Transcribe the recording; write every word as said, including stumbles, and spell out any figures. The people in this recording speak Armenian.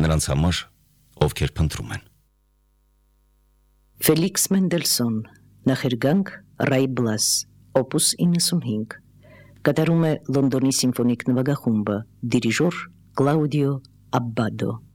նրանց համար, ովքեր փնտրում են։ Ֆելիքս Մենդելսոն, նախերգանք Ռայ Բլաս, օպուս իննսունհինգ, կատարում է Լոնդոնի սիմֆոնիկ նվագախումբը, դիրիժոր Կլաուդիո Աբբադո։